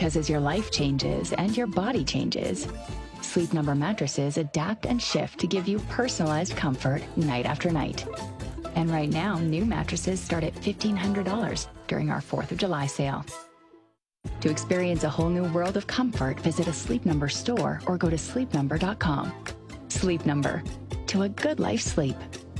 Because as your life changes and your body changes, Sleep Number mattresses adapt and shift to give you personalized comfort night after night. And right now, new mattresses start at $1,500 during our 4th of July sale. To experience a whole new world of comfort, visit a Sleep Number store or go to sleepnumber.com. Sleep Number. To a good life sleep.